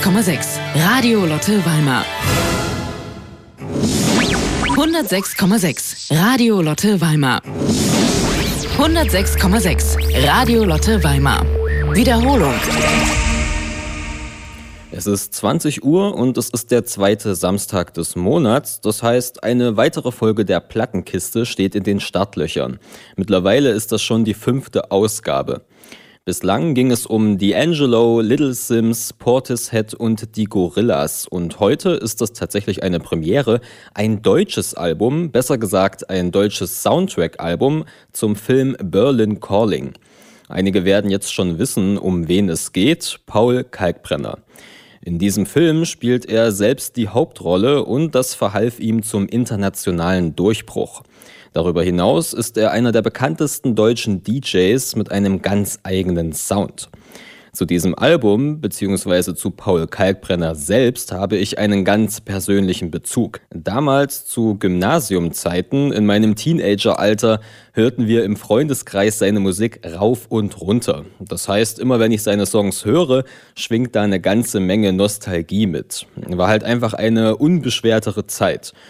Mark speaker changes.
Speaker 1: 106,6 Radio Lotte Weimar. 106,6 Radio Lotte Weimar. 106,6 Radio Lotte Weimar. Wiederholung.
Speaker 2: Es ist 20 Uhr und es ist der zweite Samstag des Monats. Das heißt, eine weitere Folge der Plattenkiste steht in den Startlöchern. Mittlerweile ist das schon die 5. Ausgabe. Bislang ging es um D'Angelo, Little Simz, Portishead und die Gorillaz. Und heute ist das tatsächlich eine Premiere, ein deutsches Album, besser gesagt ein deutsches Soundtrack-Album zum Film Berlin Calling. Einige werden jetzt schon wissen, um wen es geht: Paul Kalkbrenner. In diesem Film spielt er selbst die Hauptrolle und das verhalf ihm zum internationalen Durchbruch. Darüber hinaus ist er einer der bekanntesten deutschen DJs mit einem ganz eigenen Sound. Zu diesem Album bzw. zu Paul Kalkbrenner selbst habe ich einen ganz persönlichen Bezug. Damals zu Gymnasiumzeiten in meinem Teenageralter hörten wir im Freundeskreis seine Musik rauf und runter. Das heißt, immer wenn ich seine Songs höre, schwingt da eine ganze Menge Nostalgie mit. War halt einfach eine unbeschwertere Zeit.